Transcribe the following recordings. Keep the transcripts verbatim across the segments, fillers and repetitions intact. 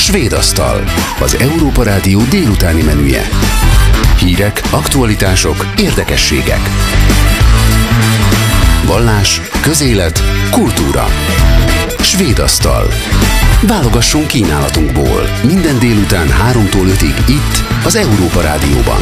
Svéd asztal, az Európa Rádió délutáni menüje. Hírek, aktualitások, érdekességek. Vallás, közélet, kultúra. Svéd asztal. Válogassunk kínálatunkból. Minden délután háromtól ötig itt, az Európa Rádióban.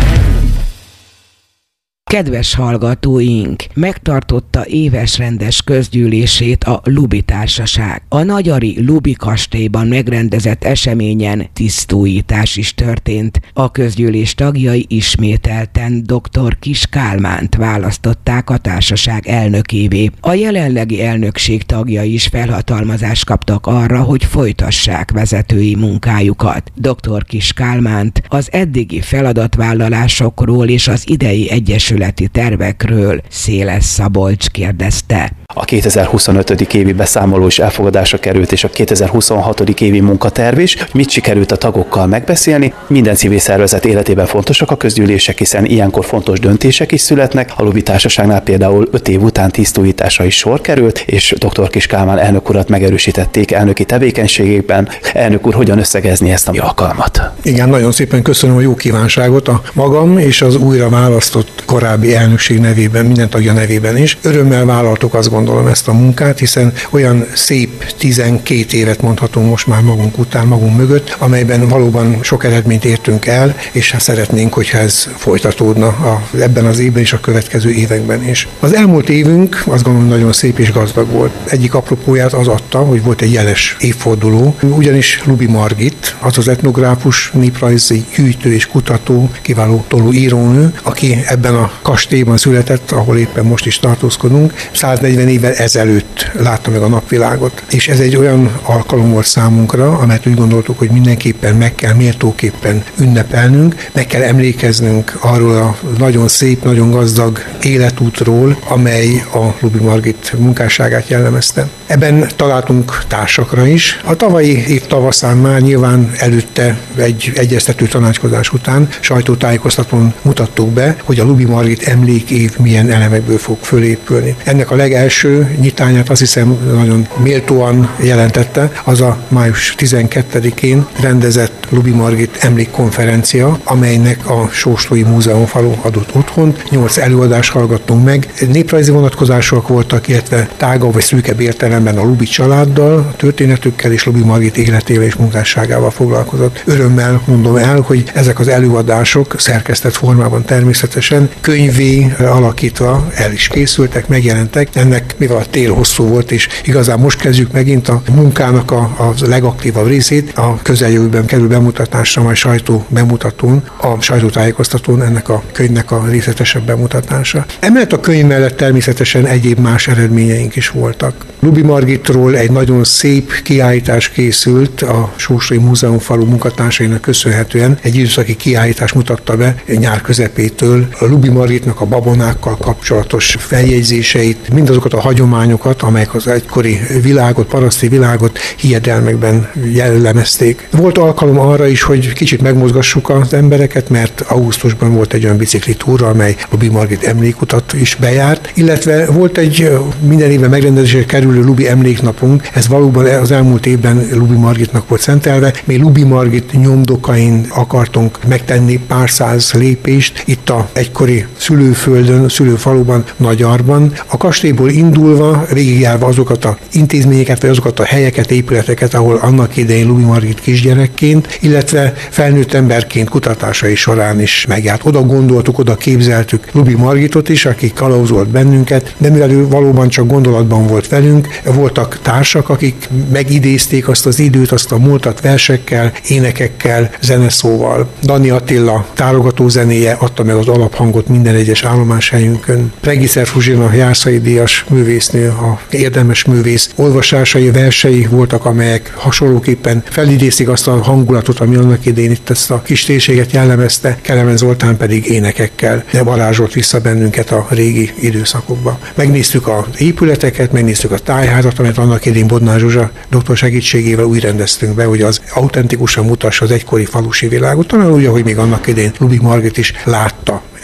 Kedves hallgatóink, megtartotta éves rendes közgyűlését a Lubi Társaság. A nagyari Lubi kastélyban megrendezett eseményen tisztújítás is történt. A közgyűlés tagjai ismételten dr. Kiss Kálmánt választották a társaság elnökévé. A jelenlegi elnökség tagjai is felhatalmazást kaptak arra, hogy folytassák vezetői munkájukat. dr. Kiss Kálmánt az eddigi feladatvállalásokról és az idei egyesület tervekről Széles Szabolcs kérdezte. A kétezer-huszonötödik évi beszámoló is elfogadásra került, és a kétezer-huszonhatodik évi munkaterv is. Mit sikerült a tagokkal megbeszélni? Minden civil szervezet életében fontosak a közgyűlések, hiszen ilyenkor fontos döntések is születnek. A Lubi Társaságnál például öt év után tisztújításra is sor került, és dr. Kiss Kálmán elnök urat megerősítették elnöki tevékenységében. Elnök úr, hogyan összegezni ezt a alkalmat? Igen, nagyon szépen köszönöm a jó kívánságot a magam és az újra választott korábbi elnökség nevében, minden tagja nevében is. Örömmel vállaltuk, azt gondolom, ezt a munkát, hiszen olyan szép tizenkét évet mondhatunk most már magunk után, magunk mögött, amelyben valóban sok eredményt értünk el, és hát szeretnénk, hogyha ez folytatódna a, ebben az évben és a következő években is. Az elmúlt évünk azt gondolom nagyon szép és gazdag volt. Egyik apropóját az adta, hogy volt egy jeles évforduló, ugyanis Lubi Margit, az az etnográfus, néprajzi gyűjtő és kutató, kiváló toló írónő, aki ebben a kastélyban született, ahol éppen most is tartózkodunk, száznegyven évvel ezelőtt látta meg a napvilágot. És ez egy olyan alkalom volt számunkra, amelyet úgy gondoltuk, hogy mindenképpen meg kell méltóképpen ünnepelnünk, meg kell emlékeznünk arról a nagyon szép, nagyon gazdag életútról, amely a Lubi Margit munkásságát jellemezte. Ebben találtunk társakra is. A tavalyi év tavaszán már nyilván előtte egy egyeztető tanácskozás után sajtótájékoztatón mutattuk be, hogy a Lubi Margit emlékév milyen elemekből fog fölépülni. Ennek a legelső nyitányát azt hiszem nagyon méltóan jelentette, az a május tizenkettedikén rendezett Lubi Margit emlékkonferencia, amelynek a Sóslói Múzeumfalu adott otthont. Nyolc előadást hallgattunk meg. Néprajzi vonatkozások voltak, illetve tágabb vagy szűkebb értelemben a Lubi családdal, a történetükkel és Lubi Margit életével és munkásságával foglalkozott. Örömmel mondom el, hogy ezek az előadások szerkesztett formában természetesen könyvé alakítva el is készültek, megjelentek. Ennek, mivel a tél hosszú volt, és igazán most kezdjük megint a munkának a, a legaktívabb részét, a közeljövőben kerül bemutatásra, majd sajtó bemutatón, a sajtótájékoztatón ennek a könyvnek a részletesebb bemutatása. Emellett a könyv mellett természetesen egyéb más eredményeink is voltak. Lubi Margitról egy nagyon szép kiállítás készült a Sóslói Múzeumfalu munkatársainak köszönhetően. Egy időszaki kiállítás mutatta be nyár közepétől a Lubi Margitnak a babonákkal kapcsolatos feljegyzéseit, mindazokat a hagyományokat, amelyek az egykori világot, paraszti világot hiedelmekben jellemezték. Volt alkalom arra is, hogy kicsit megmozgassuk az embereket, mert augusztusban volt egy olyan biciklitúra, amely Lubi Margit emlékutat is bejárt, illetve volt egy minden évben megrendezésre kerülő Lubi emléknapunk, ez valóban az elmúlt évben Lubi Margitnak volt szentelve, mi Lubi Margit nyomdokain akartunk megtenni pár száz lépést, itt a egykori szülőföldön, szülőfaluban, Nagyarban. A kastélyból indulva, végigjárva azokat az intézményeket, vagy azokat a helyeket, épületeket, ahol annak idején Lubi Margit kisgyerekként, illetve felnőtt emberként kutatásai során is megjárt. Oda gondoltuk, oda képzeltük Lubi Margitot is, aki kalauzolt bennünket, de mivel ő valóban csak gondolatban volt velünk, voltak társak, akik megidézték azt az időt, azt a múltat versekkel, énekekkel, zeneszóval. Dani Attila tárogató zenéje adta meg az alaphangot minden egyes állomáshelyünkön. Pregiszer Fruzsina Jászai díjas művésznő, a érdemes művész olvasásai, versei voltak, amelyek hasonlóképpen felidézik azt a hangulatot, ami annak idején itt ezt a kis térséget jellemezte, Kelemen Zoltán pedig énekekkel varázsolt vissza bennünket a régi időszakokba. Megnéztük az épületeket, megnéztük a tájházat, amelyet annak idején Bodnár Zsuzsa doktor segítségével úgy rendeztünk be, hogy az autentikusan mutassa az egykori falusi világot, talán úgy, ahogy még annak idején Lubi Margit is látta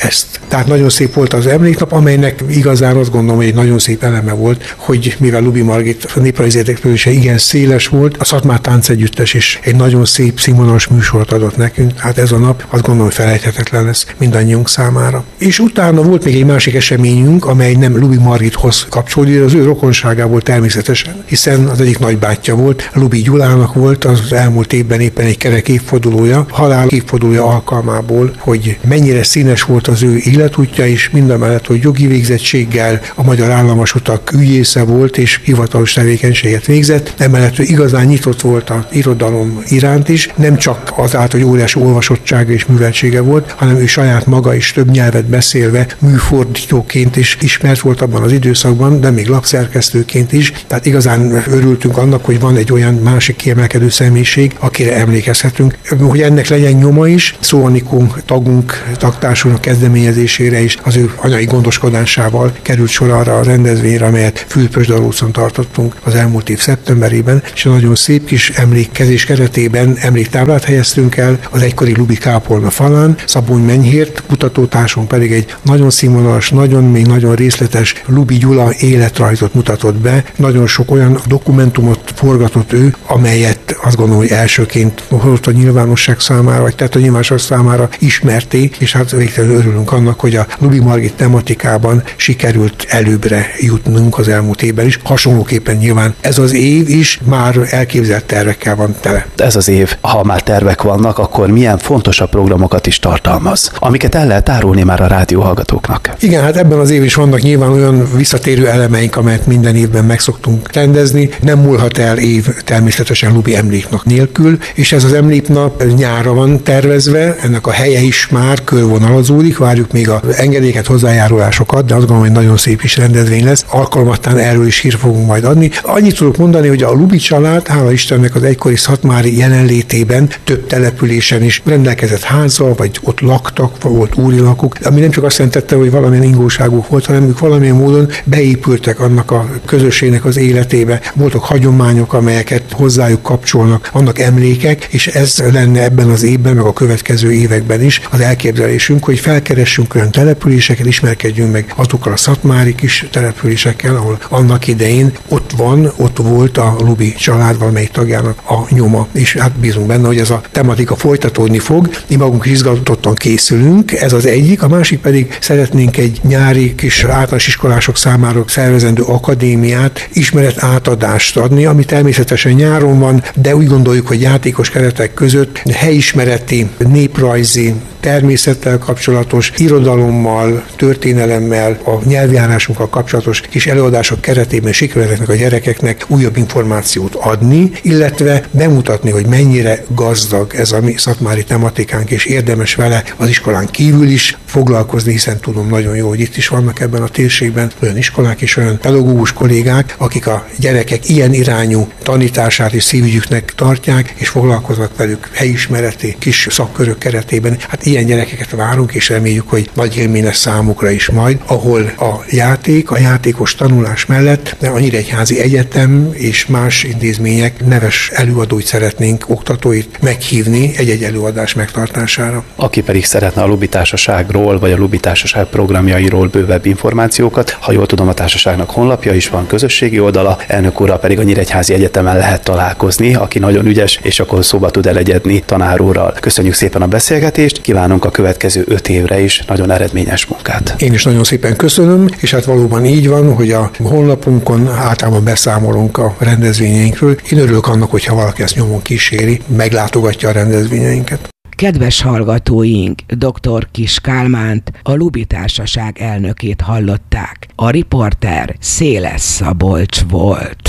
ezt. Tehát nagyon szép volt az emléknap, amelynek igazán azt gondolom, hogy egy nagyon szép eleme volt, hogy mivel Lubi Margit néprajzi érdeklődése igen széles volt, a Szatmár Táncegyüttes is egy nagyon szép színvonalas műsort adott nekünk, hát ez a nap azt gondolom, hogy felejthetetlen lesz mindannyiunk számára. És utána volt még egy másik eseményünk, amely nem Lubi Margithoz kapcsolódik, az ő rokonságából természetesen, hiszen az egyik nagybátyja volt, Lubi Gyulának volt az elmúlt évben éppen egy kerek évfordulója, halál évfordulója alkalmából, hogy mennyire színes volt az ő életútja is, mindamellett, hogy jogi végzettséggel a Magyar Államvasutak ügyésze volt és hivatalos tevékenységet végzett, emellett ő igazán nyitott volt az irodalom iránt is, nem csak azáltal, hogy óriási olvasottsága és műveltsége volt, hanem ő saját maga is több nyelvet beszélve műfordítóként is ismert volt abban az időszakban, de még lapszerkesztőként is. Tehát igazán örültünk annak, hogy van egy olyan másik kiemelkedő személyiség, akire emlékezhetünk. Hogy ennek legyen nyoma is, Szó Anikó tagunk, tagtársunknak kezdeményezésére is az ő anyai gondoskodásával került sor arra a rendezvényre, amelyet Fülöpösdalócon tartottunk az elmúlt év szeptemberében, és a nagyon szép kis emlékkezés keretében emléktáblát helyeztünk el az egykori Lubi kápolna falán, Szabony Menyhért, kutatótársunk pedig egy nagyon színvonalas, nagyon még nagyon részletes Lubi Gyula életrajzot mutatott be, nagyon sok olyan dokumentumot forgatott ő, amelyet azt gondolom, hogy elsőként hozott a nyilvánosság számára, vagy tehát a nyilvánosság számára ismerté, és hát végtelenül örülünk annak, hogy a Lubi Margit tematikában sikerült előbbre jutnunk az elmúlt évben is. Hasonlóképpen nyilván ez az év is már elképzelt tervekkel van tele. Ez az év, ha már tervek vannak, akkor milyen fontosabb programokat is tartalmaz, amiket el lehet árulni már a rádióhallgatóknak. Igen, hát ebben az év is vannak nyilván olyan visszatérő elemeink, amelyet minden évben meg szoktunk rendezni. Nem múlhat el év természetesen Lubi emléknap nélkül, és ez az emléknap nyárra van tervezve, ennek a helye is már körvonalazódik, várjuk még az engedélyeket, hozzájárulásokat, de azt gondolom, hogy nagyon szép is rendezvény lesz. Alkalmattán erről is hír fogunk majd adni. Annyit tudok mondani, hogy a Lubi család, hála Istennek, az egykori szatmári jelenlétében több településen is rendelkezett házzal, vagy ott laktak, volt úri lakuk, ami nem csak azt jelentette, hogy valamilyen ingóságuk volt, hanem ők valamilyen módon beépültek annak a közösségnek az életébe. Voltak hagyományok, amelyeket hozzájuk kapcsolnak, vannak emlékek, és ez lenne ebben az évben, meg a következő években is az elképzelésünk, hogy felkeressünk olyan településeket, ismerkedjünk meg azokkal a szatmári kis településekkel, ahol annak idején ott van, ott volt a Lubi család valamelyik tagjának a nyoma, és hát bízunk benne, hogy ez a tematika folytatódni fog. Mi magunk is izgatottan készülünk, ez az egyik, a másik pedig szeretnénk egy nyári kis általános iskolások számára szervezendő akadémiát, ismeret átadást adni, ami természetesen nyáron van, de úgy gondoljuk, hogy játékos keretek között helyismereti, néprajzi, természettel kapcsolatos, irodalommal, történelemmel, a nyelvjárásunkkal kapcsolatos kis előadások keretében sikerülhetnek a gyerekeknek újabb információt adni, illetve bemutatni, hogy mennyire gazdag ez a mi szatmári tematikánk, és érdemes vele az iskolán kívül is foglalkozni, hiszen tudom nagyon jó, hogy itt is vannak ebben a térségben olyan iskolák és olyan pedagógus kollégák, akik a gyerekek ilyen irányú tanítását és szívügyüknek tartják, és foglalkoznak velük helyismereti kis szakkörök keretében. Hát ilyen gyerekeket várunk, és reméljük, hogy nagy élmény lesz számukra is majd, ahol a játék, a játékos tanulás mellett a Nyíregyházi Egyetem és más intézmények neves előadóit szeretnénk, oktatóit meghívni egy-egy előadás megtartására. Aki pedig szeretne a Lubi Társaságról, vagy a Lubi Társaság programjairól bővebb információkat, ha jól tudom, a társaságnak honlapja is van, közösségi oldala, elnök úrral pedig a Nyíregyházi Egyetemen lehet találkozni, aki nagyon ügyes, és akkor szóba tud elegyedni tanár úrral. Köszönjük szépen a beszélgetést, kívánunk a következő öt évre is nagyon eredményes munkát. Én is nagyon szépen köszönöm, és hát valóban így van, hogy a honlapunkon általában beszámolunk a rendezvényeinkről. Én örülök annak, hogyha valaki ezt nyomon kíséri, meglátogatja a rendezvényeinket. Kedves hallgatóink, dr. Kiss Kálmánt, a Lubi Társaság elnökét hallották. A riporter Széles Szabolcs volt.